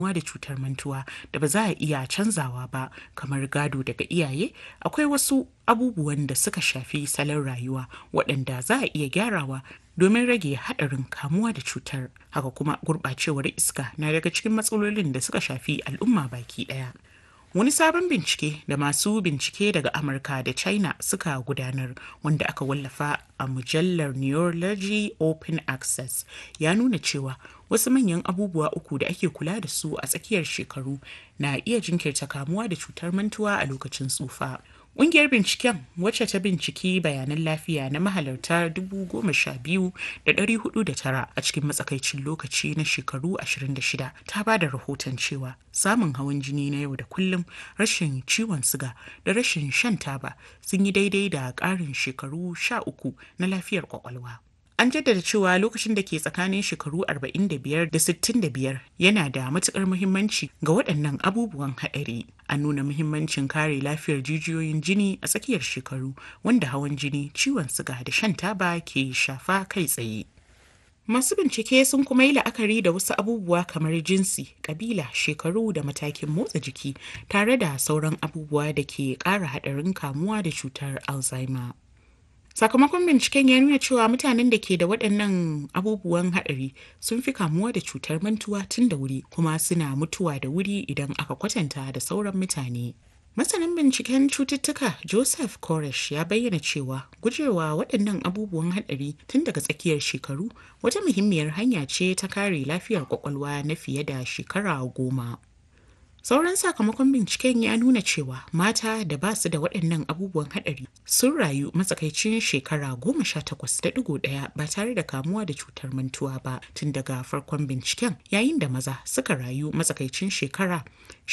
da cutar mantuwa da ba za a iya canzawa ba kamar gado daga iyaye, akwai wasu abubuwan da suka shafi salon rayuwa waɗanda za a iya gyarawa domin rage haɗarin kamuwa da cutar. Haka kuma gurɓacewar iska na daga cikin matsalolin da suka shafi al'umma baki ɗaya. Wani sabon bincike da masu bincike daga Amurka da China suka gudanar, wanda aka wallafa a mujallar Neurology Open Access, ya nuna cewa wasu manyan abubuwa uku da ake kula da su a tsakiyar shekaru na iya jinkirta kamuwa da cutar mantuwa a lokacin tsufa. Ƙungiyar binciken, wacce ta binciki bayanan lafiya na mahalarta 12,409 a cikin matsakaicin lokaci na shekaru 26, ta ba da rahoton cewa samun hawan jini na yau da kullum, rashin ciwon siga da rashin shan taba sun yi daidai da ƙarin shekaru 13 na lafiyar ƙwaƙwalwa. An jaddada cewa lokacin da ke tsakanin shekaru 45 da 65 yana da matukar muhimmanci ga waɗannan abubuwan haɗari. An nuna muhimmancin kare lafiyar jijiyoyin jini a tsakiyar shekaru, wanda hawan jini, ciwon siga da shan taba ke shafa kai tsaye. Masu bincike sun kuma yi la'akari da wasu abubuwa kamar jinsi, kabila, shekaru da matakin motsa jiki, tare da sauran abubuwa da ke ƙara haɗarin kamuwa da cutar Alzheimer. Sakamakon binciken ya nuna cewa mutanen da ke da waɗannan abubuwan haɗari sun fi kamuwa da cutar mantuwa tun da wuri, kuma suna mutuwa da wuri idan aka kwatanta da sauran mutane. Masanin binciken cututtuka Joseph Koresh ya bayyana cewa gujewa waɗannan abubuwan haɗari tun daga tsakiyar shekaru wata muhimmiyar hanya ce ta kare lafiyar ƙwaƙwalwa na fiye da shekara 10. Sauran sakamakon binciken ya nuna cewa mata da ba su da waɗannan abubuwan haɗari sun rayu matsakaicin shekara 18.1 ba tare da kamuwa da cutar mantuwa ba tun daga farkon binciken, yayin da maza suka rayu matsakaicin shekara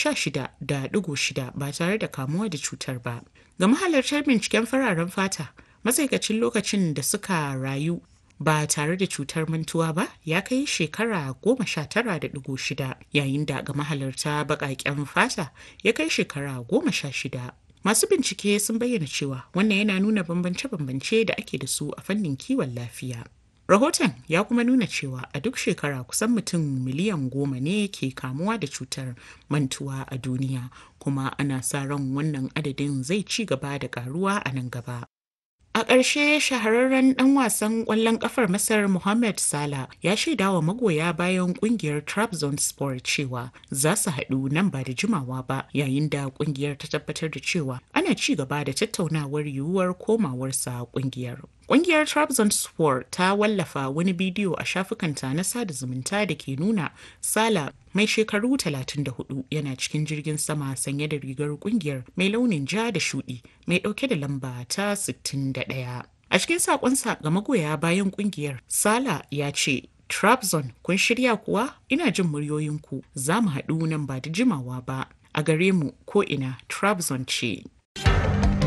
16.6 ba tare da kamuwa da cutar ba. Ga mahalartar binciken fararen fata, matsaikacin lokacin da suka rayu ba tare da cutar mantuwa ba ya kai shekara 19.6, yayin da ga mahalarta baƙaƙen fata ya kai shekara 16. Masu bincike sun bayyana cewa wannan yana nuna bambance-bambance da ake da su a fannin kiwon lafiya. Rahoton ya kuma nuna cewa a duk shekara kusan mutum miliyan 10 ne ke kamuwa da cutar mantuwa a duniya, kuma ana sa ran wannan adadin zai ci gaba da ƙaruwa a nan gaba. A ƙarshe, shahararren ɗan wasan ƙwallon ƙafar Masar Mohamed Salah ya shaida wa magoya bayan ƙungiyar Trabzonspor cewa za su haɗu nan ba da jimawa ba, yayin da ƙungiyar ta tabbatar da cewa ana ci gaba da tattaunawar yiwuwar komawarsa ƙungiyar. Ƙungiyar Trabzonspor ta wallafa wani bidiyo a shafukanta na sada zumunta da ke nuna Salah mai shekaru 34 yana cikin jirgin sama sanye da rigar ƙungiyar mai launin ja da shuɗi mai ɗauke da lamba ta 61. A cikin saƙonsa ga magoya bayan ƙungiyar, Salah ya ce, "Trabzon, kun shirya kuwa? Ina jin muryoyinku, za mu haɗu nan ba da jimawa ba. A gare mu ko ina Trabzon ce."